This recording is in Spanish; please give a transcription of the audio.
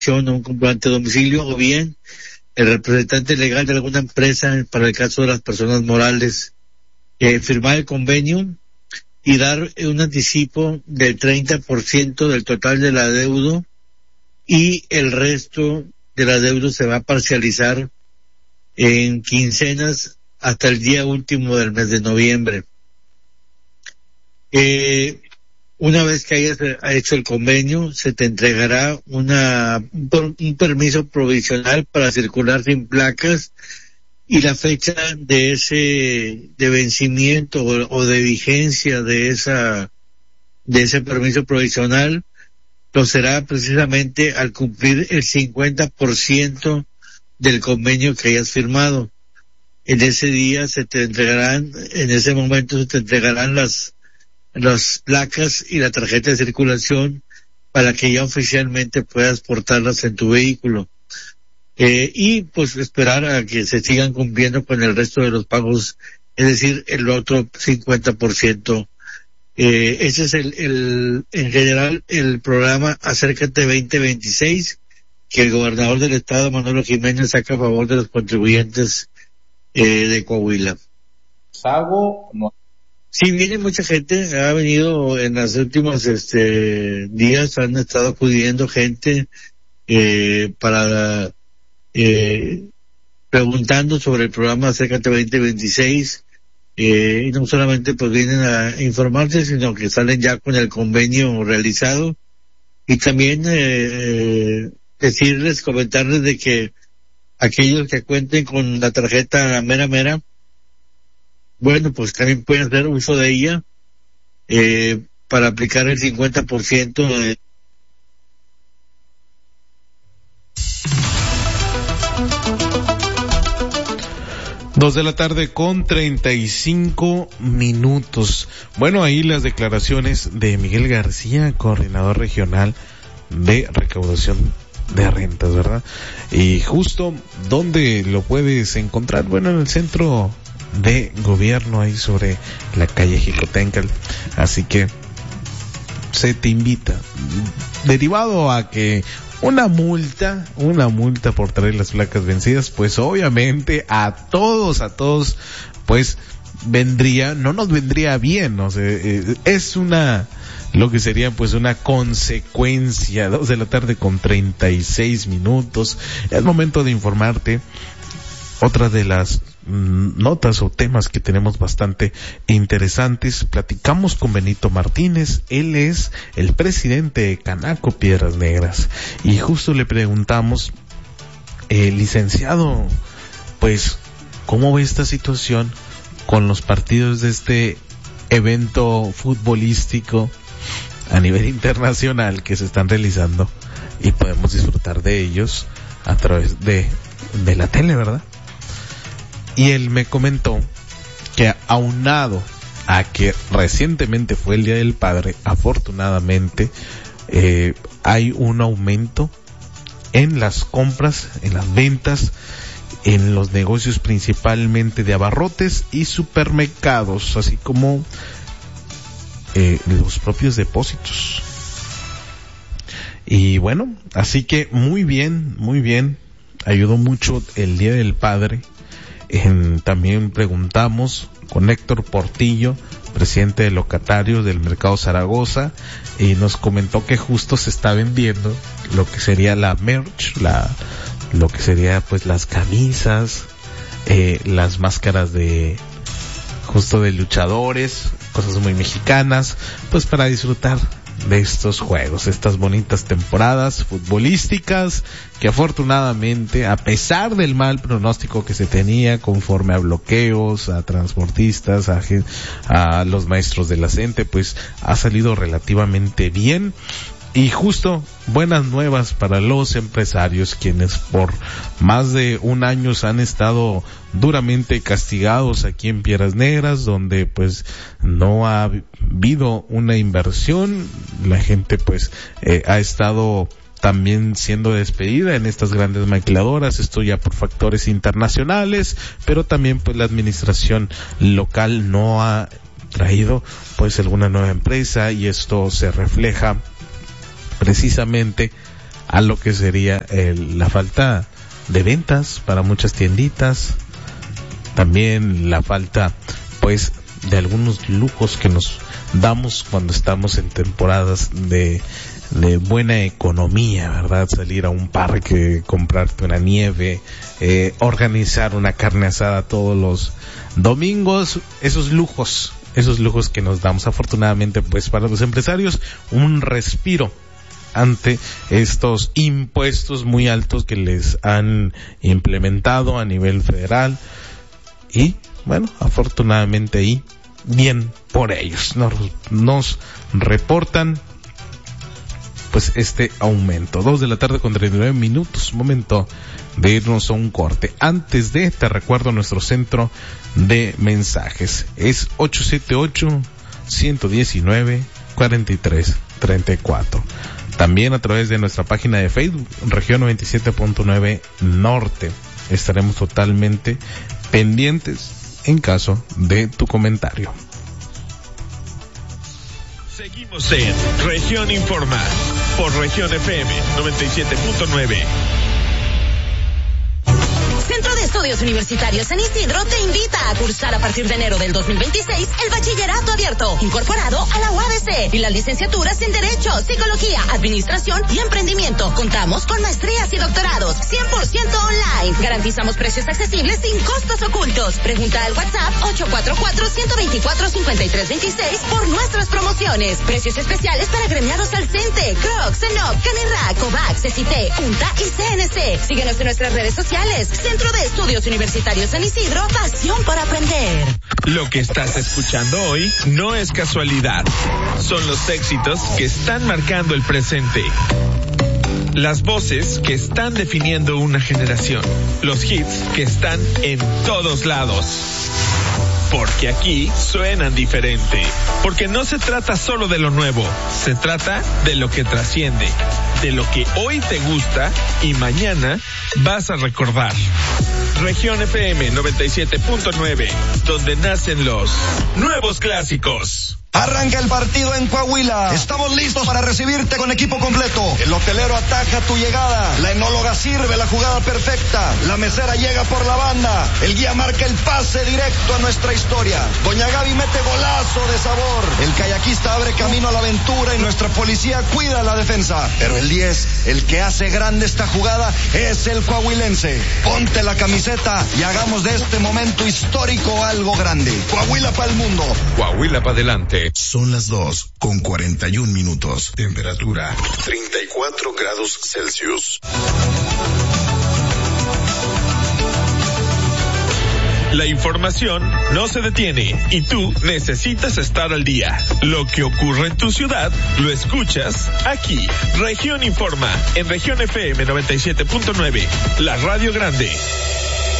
o un comprobante de domicilio, o bien el representante legal de alguna empresa para el caso de las personas morales, firmar el convenio y dar un anticipo del 30% del total del adeudo, y el resto del adeudo se va a parcializar en quincenas hasta el día último del mes de noviembre. Una vez que hayas hecho el convenio, se te entregará un permiso provisional para circular sin placas, y la fecha de vencimiento o de vigencia de ese permiso provisional lo será precisamente al cumplir el 50% del convenio que hayas firmado. En ese día en ese momento se te entregarán las placas y la tarjeta de circulación para que ya oficialmente puedas portarlas en tu vehículo. Y pues esperar a que se sigan cumpliendo con el resto de los pagos, es decir, el otro 50%. Ese es en general el programa Acércate 2026 que el gobernador del estado, Manolo Jiménez, saca a favor de los contribuyentes de Coahuila. ¿Sago? No. Sí, viene mucha gente, ha venido en los últimos días, han estado acudiendo gente para preguntando sobre el programa Acércate 2026, y no solamente pues vienen a informarse, sino que salen ya con el convenio realizado, y también comentarles de que aquellos que cuenten con la tarjeta mera, bueno, pues también pueden hacer uso de ella para aplicar el 50% de... Dos de la tarde con 35 minutos. Bueno, ahí las declaraciones de Miguel García, coordinador regional de recaudación de rentas, ¿verdad? Y justo, ¿dónde lo puedes encontrar? Bueno, en el centro de gobierno, ahí sobre la calle Jicotencal. Así que se te invita, derivado a que una multa por traer las placas vencidas, pues obviamente a todos, pues no nos vendría bien, o sea, es lo que sería pues una consecuencia. 2 de la tarde con 36 minutos. Es momento de informarte otra de las notas o temas que tenemos bastante interesantes. Platicamos con Benito Martínez, él es el presidente de Canaco Piedras Negras, y justo le preguntamos, licenciado, pues, ¿cómo ve esta situación con los partidos de este evento futbolístico a nivel internacional que se están realizando y podemos disfrutar de ellos a través de la tele, ¿verdad? Y él me comentó que aunado a que recientemente fue el Día del Padre, afortunadamente hay un aumento en las compras, en las ventas, en los negocios principalmente de abarrotes y supermercados, así como los propios depósitos. Y bueno, así que muy bien, ayudó mucho el Día del Padre. También preguntamos con Héctor Portillo, presidente de locatarios del Mercado Zaragoza, y nos comentó que justo se está vendiendo lo que sería la merch, lo que sería pues las camisas, las máscaras de luchadores, cosas muy mexicanas, pues para disfrutar de estos juegos, estas bonitas temporadas futbolísticas que afortunadamente, a pesar del mal pronóstico que se tenía conforme a bloqueos, a transportistas, a los maestros de la CENTE, pues ha salido relativamente bien. Y justo buenas nuevas para los empresarios, quienes por más de un año han estado duramente castigados aquí en Piedras Negras, donde pues no ha habido una inversión. La gente pues ha estado también siendo despedida en estas grandes maquiladoras, esto ya por factores internacionales, pero también pues la administración local no ha traído pues alguna nueva empresa, y esto se refleja precisamente a lo que sería la falta de ventas para muchas tienditas, también la falta pues de algunos lujos que nos damos cuando estamos en temporadas de buena economía, ¿verdad? Salir a un parque, comprarte una nieve, organizar una carne asada todos los domingos, esos lujos que nos damos. Afortunadamente, pues para los empresarios, un respiro ante estos impuestos muy altos que les han implementado a nivel federal. Y bueno, afortunadamente ahí, bien por ellos. Nos reportan pues este aumento. 2:39 p.m. Momento de irnos a un corte. Antes de, te recuerdo nuestro centro de mensajes. Es 878-119-4334. También a través de nuestra página de Facebook, Región 97.9 Norte. Estaremos totalmente pendientes en caso de tu comentario. Seguimos en Región Informa por Región FM 97.9. Centro de Estudios Universitarios San Isidro te invita a cursar a partir de enero del 2026 el bachillerato abierto, incorporado a la UABC, y las licenciaturas en Derecho, Psicología, Administración y Emprendimiento. Contamos con maestrías y doctorados 100% online. Garantizamos precios accesibles sin costos ocultos. Pregunta al WhatsApp 844-124-5326 por nuestras promociones. Precios especiales para gremiados al CENTE, Crocs, CENOP, Canirac, COVAX, CECITE, UNTA y CNC. Síguenos en nuestras redes sociales. Centro de Estudios Universitarios San Isidro, pasión por aprender. Lo que estás escuchando hoy no es casualidad. Son los éxitos que están marcando el presente. Las voces que están definiendo una generación. Los hits que están en todos lados. Porque aquí suenan diferente. Porque no se trata solo de lo nuevo. Se trata de lo que trasciende. De lo que hoy te gusta y mañana vas a recordar. Región FM 97.9, donde nacen los nuevos clásicos. Arranca el partido en Coahuila. Estamos listos para recibirte con equipo completo. El hotelero ataja tu llegada. La enóloga sirve la jugada perfecta. La mesera llega por la banda. El guía marca el pase directo a nuestra historia. Doña Gaby mete golazo de sabor. El kayakista abre camino a la aventura y nuestra policía cuida la defensa. Pero el 10, el que hace grande esta jugada, es el coahuilense. Ponte la camiseta y hagamos de este momento histórico algo grande. Coahuila para el mundo. Coahuila para adelante. Son las 2:41. Temperatura 34 grados Celsius. La información no se detiene y tú necesitas estar al día. Lo que ocurre en tu ciudad lo escuchas aquí. Región Informa en Región FM 97.9, la Radio Grande.